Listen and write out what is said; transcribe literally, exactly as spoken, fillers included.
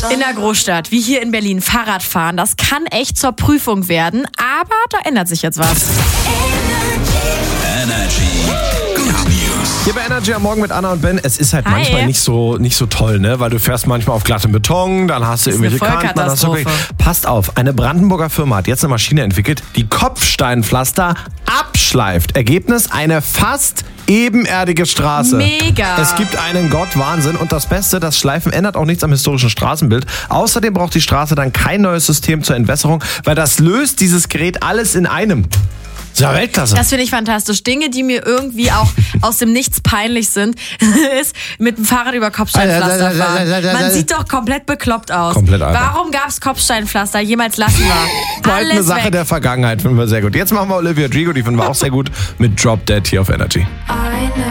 In der Großstadt, wie hier in Berlin, Fahrradfahren, das kann echt zur Prüfung werden, aber da ändert sich jetzt was. Energy. Good News. Hier bei Energy am Morgen mit Anna und Ben. Es ist halt Hi. manchmal nicht so, nicht so toll, ne? Weil du fährst manchmal auf glattem Beton, dann hast du Das ist irgendwelche eine Kanten. Dann hast du Vollkatastrophe. Passt auf, eine Brandenburger Firma hat jetzt eine Maschine entwickelt, die Kopfsteinpflaster abschleift. Ergebnis, eine fast ebenerdige Straße. Mega. Es gibt einen Gott, Wahnsinn. Und das Beste, das Schleifen ändert auch nichts am historischen Straßenbild. Außerdem braucht die Straße dann kein neues System zur Entwässerung, weil das löst dieses Gerät alles in einem. Das ist ja Weltklasse. Das finde ich fantastisch. Dinge, die mir irgendwie auch aus dem Nichts peinlich sind, ist mit dem Fahrrad über Kopfsteinpflaster fahren. Man sieht doch komplett bekloppt aus. Komplett albern. Warum gab es Kopfsteinpflaster jemals lassen war? Bald eine Alles Sache weg. der Vergangenheit, finden wir sehr gut. Jetzt machen wir Olivia Rodrigo, die finden wir auch sehr gut, mit Drop Dead hier auf Energy. I know